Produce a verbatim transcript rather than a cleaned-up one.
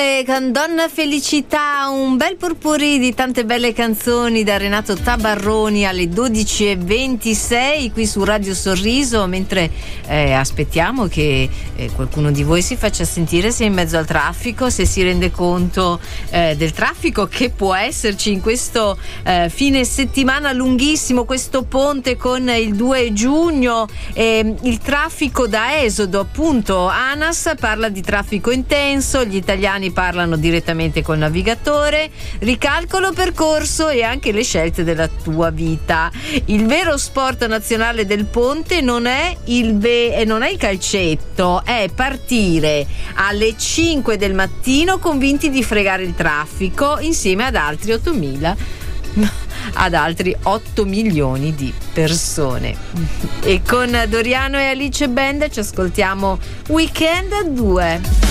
Due con Donna Felicità, un bel purpurri di tante belle canzoni da Renato Tabarroni alle dodici e ventisei qui su Radio Sorriso, mentre eh, aspettiamo che eh, qualcuno di voi si faccia sentire, se è in mezzo al traffico, se si rende conto eh, del traffico che può esserci in questo eh, fine settimana lunghissimo, questo ponte con il due giugno, eh, il traffico da esodo, appunto. ANAS parla di traffico intenso, gli italiani parlano direttamente col navigatore, ricalcolo percorso e anche le scelte della tua vita. Il vero sport nazionale del ponte non è il, ve- non è il calcetto, è partire alle cinque del mattino convinti di fregare il traffico insieme ad altri ottomila ad altri otto milioni di persone. E con Doriano e Alice Band ci ascoltiamo Weekend a due.